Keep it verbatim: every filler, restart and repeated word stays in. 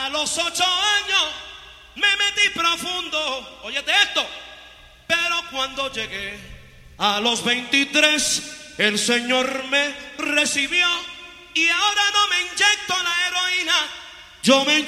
A los ocho años me metí profundo, óyete esto, pero cuando llegué a los veintitrés, el Señor me recibió y ahora no me inyecto la heroína, yo me